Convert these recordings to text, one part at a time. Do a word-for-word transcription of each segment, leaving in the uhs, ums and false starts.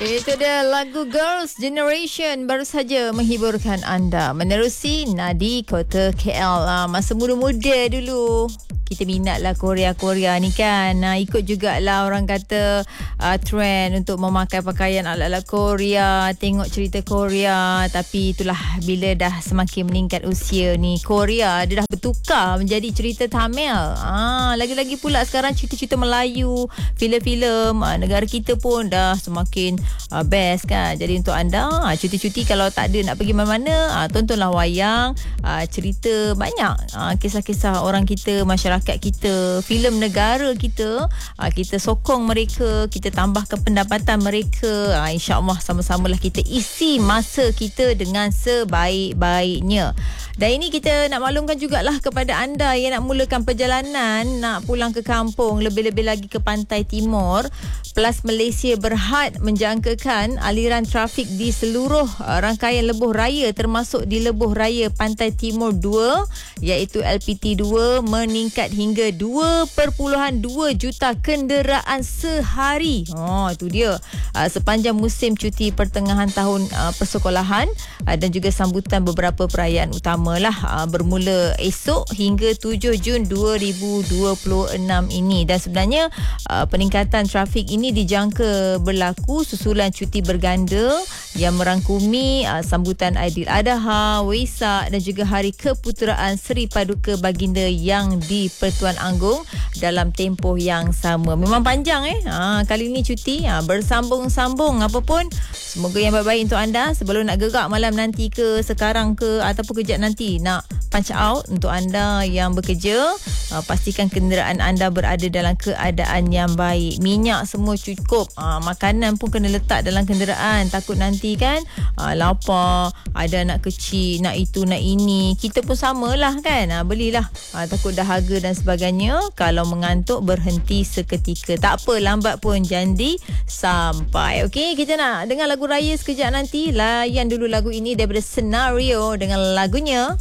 Itu dia lagu Girls' Generation baru saja menghiburkan anda. Menerusi Nadi Kota K L. Masa muda-muda dulu kita minat lah Korea-Korea ni kan. Nah, ikut jugalah orang kata uh, trend untuk memakai pakaian ala-ala Korea, tengok cerita Korea. Tapi itulah bila dah semakin meningkat usia ni, Korea dia dah bertukar menjadi cerita Tamil. Ah, lagi-lagi pula sekarang cerita-cerita Melayu, filem-filem ah, negara kita pun dah semakin ah, best kan. Jadi untuk anda ah, cuti-cuti kalau tak ada nak pergi mana-mana, ah, tontonlah wayang, ah, cerita banyak ah, kisah-kisah orang kita, masyarakat kita, filem negara kita, ah, kita sokong mereka, kita tambahkan pendapatan mereka. Ah, InsyaAllah sama-samalah kita isi masa kita dengan sebaik-baiknya. Dan ini kita nak maklumkan jugalah kepada anda yang nak mulakan perjalanan, nak pulang ke kampung, lebih-lebih lagi ke pantai timur. Plus Malaysia berhad menjangkakan aliran trafik di seluruh uh, rangkaian lebuh raya termasuk di lebuh raya Pantai Timur dua iaitu L P T dua meningkat hingga dua perpuluhan dua juta kenderaan sehari. Oh, itu dia. Uh, sepanjang musim cuti pertengahan tahun uh, persekolahan uh, dan juga sambutan beberapa perayaan utama lah uh, bermula esok hingga tujuh Jun dua ribu dua puluh enam ini. Dan sebenarnya uh, peningkatan trafik ini Ini dijangka berlaku susulan cuti berganda yang merangkumi uh, sambutan Aidiladha, Waisak dan juga Hari Keputeraan Seri Paduka Baginda yang di Pertuan Agong dalam tempoh yang sama. Memang panjang eh. Ha, kali ini cuti ha, bersambung-sambung. Apapun, semoga yang baik-baik untuk anda sebelum nak gerak malam nanti ke sekarang ke ataupun kejap nanti nak punch out. Untuk anda yang bekerja, uh, pastikan kenderaan anda berada dalam keadaan yang baik. Minyak semua cukup. Uh, makanan pun kena letak dalam kenderaan. Takut nanti kan uh, lapar, ada anak kecil, nak itu, nak ini. Kita pun samalah kan. Uh, belilah. Uh, takut dahaga dan sebagainya. Kalau mengantuk, berhenti seketika. Tak apa, lambat pun janji sampai. Okey, kita nak dengar lagu raya sekejap nanti. Layan dulu lagu ini daripada Senario dengan lagunya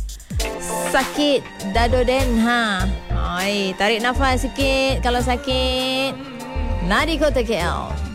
Sakit Dado Den. Ha. Ay, tarik nafas sikit kalau sakit. Nadi Kota K L.